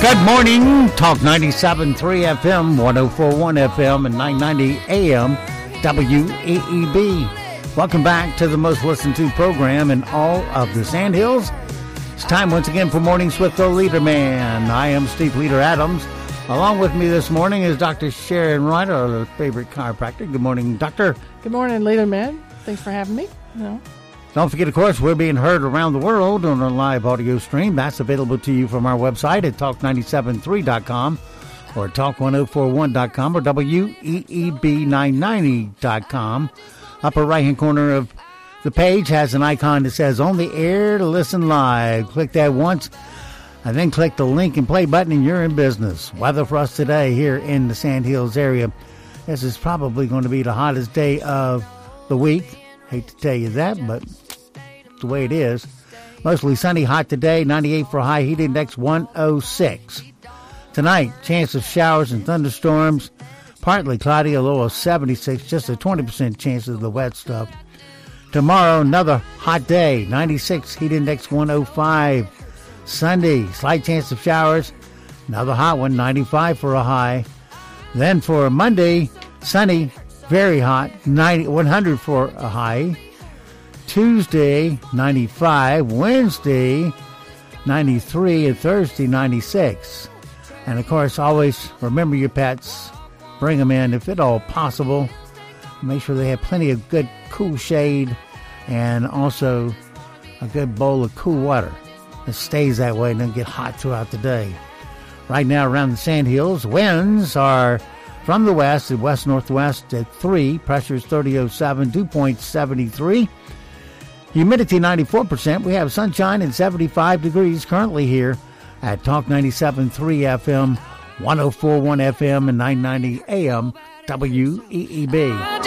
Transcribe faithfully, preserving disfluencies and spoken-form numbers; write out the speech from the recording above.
Good morning, Talk ninety-seven point three F M, ten forty-one F M, and nine ninety A M, W E E B. Welcome back to the most listened to program in all of the Sandhills. It's time once again for Mornings with the Leader Man. I am Steve Leader Adams. Along with me this morning is Doctor Sharon Wright, our favorite chiropractor. Good morning, Doctor. Good morning, Leader Man. Thanks for having me. No. Don't forget, of course, we're being heard around the world on a live audio stream. That's available to you from our website at talk nine seven three dot com or talk ten forty-one dot com or W E E B nine ninety dot com. Upper right-hand corner of the page has an icon that says on the air to listen live. Click that once and then click the link and play button and you're in business. Weather for us today here in the Sandhills area. This is probably going to be the hottest day of the week. Hate to tell you that, but it's the way it is. Mostly sunny, hot today, ninety-eight for a high, heat index one oh six. Tonight, chance of showers and thunderstorms. Partly cloudy, a low of seventy-six, just a twenty percent chance of the wet stuff. Tomorrow, another hot day, ninety-six, heat index one oh five. Sunday, slight chance of showers, another hot one, ninety-five for a high. Then for Monday, sunny, very hot, ninety, one hundred for a high. Tuesday, ninety-five. Wednesday, ninety-three. And Thursday, ninety-six. And, of course, always remember your pets. Bring them in if at all possible. Make sure they have plenty of good, cool shade and also a good bowl of cool water. It stays that way and doesn't get hot throughout the day. Right now around the Sandhills, winds are from the west and west-northwest at three. Pressure is thirty oh seven, dew point seventy-three. Humidity ninety-four percent. We have sunshine and seventy-five degrees currently here at Talk ninety-seven point three F M, ten forty-one F M, and nine ninety A M, W E E B.